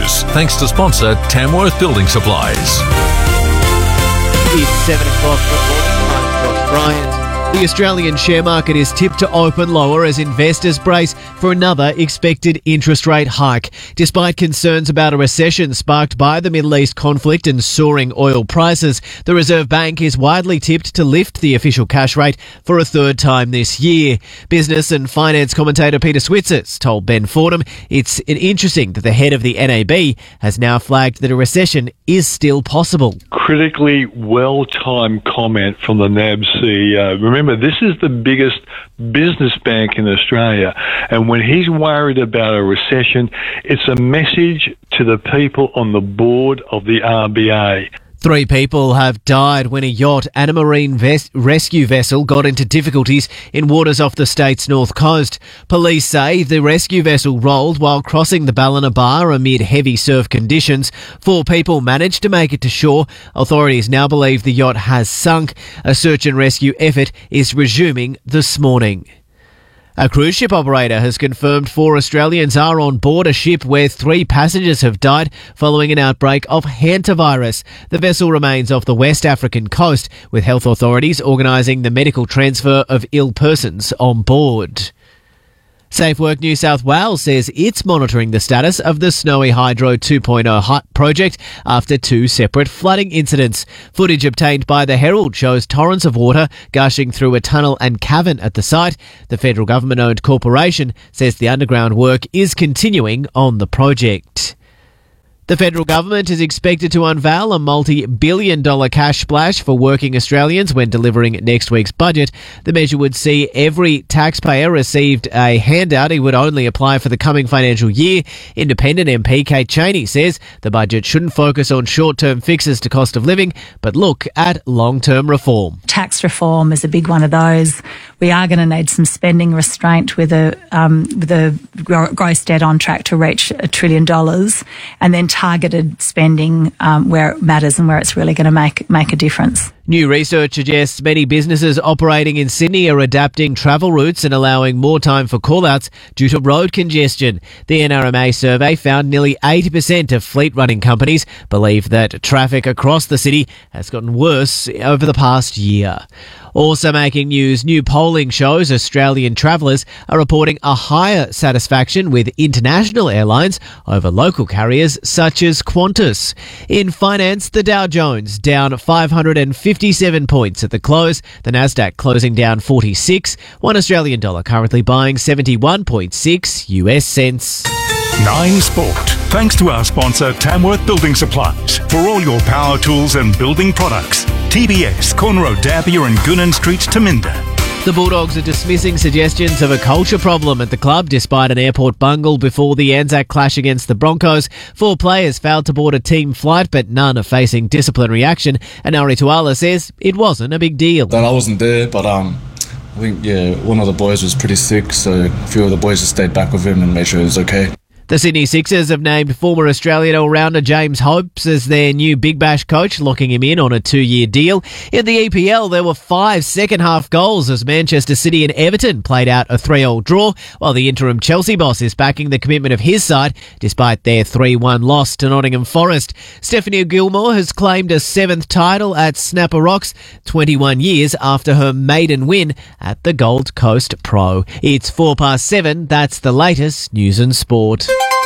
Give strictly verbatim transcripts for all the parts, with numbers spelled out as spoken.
news, thanks to sponsor Tamworth Building Supplies. It's seven o'clock. Good morning. I'm Josh Bryant. The Australian share market is tipped to open lower as investors brace for another expected interest rate hike. Despite concerns about a recession sparked by the Middle East conflict and soaring oil prices, the Reserve Bank is widely tipped to lift the official cash rate for a third time this year. Business and finance commentator Peter Switzers told Ben Fordham it's interesting that the head of the N A B has now flagged that a recession is still possible. Critically well-timed comment from the N A B C E O. Remember, this is the biggest business bank in Australia, and when he's worried about a recession, it's a message to the people on the board of the R B A. Three people have died when a yacht and a marine ves- rescue vessel got into difficulties in waters off the state's north coast. Police say the rescue vessel rolled while crossing the Ballina Bar amid heavy surf conditions. Four people managed to make it to shore. Authorities now believe the yacht has sunk. A search and rescue effort is resuming this morning. A cruise ship operator has confirmed four Australians are on board a ship where three passengers have died following an outbreak of hantavirus. The vessel remains off the West African coast, with health authorities organising the medical transfer of ill persons on board. SafeWork New South Wales says it's monitoring the status of the Snowy Hydro two point oh hut project after two separate flooding incidents. Footage obtained by the Herald shows torrents of water gushing through a tunnel and cavern at the site. The federal government-owned corporation says the underground work is continuing on the project. The federal government is expected to unveil a multi-billion dollar cash splash for working Australians when delivering next week's budget. The measure would see every taxpayer received a handout. It would only apply for the coming financial year. Independent M P Kate Chaney says the budget shouldn't focus on short-term fixes to cost of living, but look at long-term reform. Tax reform is a big one of those. We are going to need some spending restraint with a um, with a gross debt on track to reach a trillion dollars, and then targeted spending um, where it matters and where it's really going to make make a difference. New research suggests many businesses operating in Sydney are adapting travel routes and allowing more time for call-outs due to road congestion. The N R M A survey found nearly eighty percent of fleet-running companies believe that traffic across the city has gotten worse over the past year. Also making news, new polling shows Australian travellers are reporting a higher satisfaction with international airlines over local carriers such as Qantas. In finance, the Dow Jones down five hundred fifty-seven points at the close, the Nasdaq closing down forty-six, one Australian dollar currently buying seventy-one point six U S cents. Nine Sport. Thanks to our sponsor Tamworth Building Supplies for all your power tools and building products. T B S, Corner Road, Dampier and Goonan Street, Taminda. The Bulldogs are dismissing suggestions of a culture problem at the club despite an airport bungle before the Anzac clash against the Broncos. Four players failed to board a team flight, but none are facing disciplinary action. And Ari Tuala says it wasn't a big deal. That I wasn't there, but um, I think, yeah, one of the boys was pretty sick, so a few of the boys just stayed back with him and made sure he was okay. The Sydney Sixers have named former Australian all-rounder James Hopes as their new Big Bash coach, locking him in on a two-year deal. In the E P L, there were five second-half goals as Manchester City and Everton played out a three-all draw, while the interim Chelsea boss is backing the commitment of his side despite their three one loss to Nottingham Forest. Stephanie Gilmore has claimed a seventh title at Snapper Rocks, twenty-one years after her maiden win at the Gold Coast Pro. It's four past seven. That's the latest news and sport.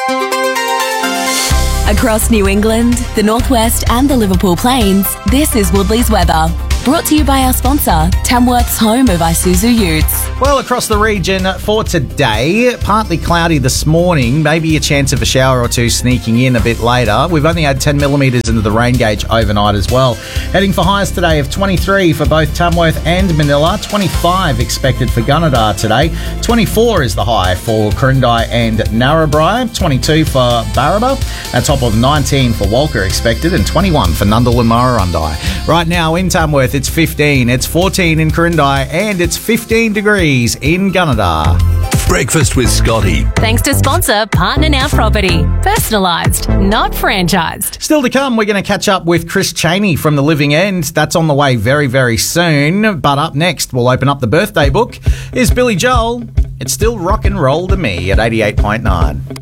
Across New England, the Northwest and the Liverpool Plains, this is Woodley's weather. Brought to you by our sponsor, Tamworth's home of Isuzu Utes. Well, across the region for today, partly cloudy this morning, maybe a chance of a shower or two sneaking in a bit later. We've only had ten millimetres into the rain gauge overnight as well. Heading for highs today of twenty-three for both Tamworth and Manila, twenty-five expected for Gunnedah today, twenty-four is the high for Corindai and Narrabri, twenty-two for Barraba, a top of nineteen for Walker expected, and twenty-one for Nundle and Murrurundi. Right now in Tamworth, it's fifteen, it's fourteen in Corindai, and it's fifteen degrees in Gunnedah. Breakfast with Scotty. Thanks to sponsor Partner Now Property. Personalised, not franchised. Still to come, we're going to catch up with Chris Chaney from The Living End. That's on the way very, very soon. But up next, we'll open up the birthday book. Is Billy Joel. It's still rock and roll to me at eighty-eight point nine.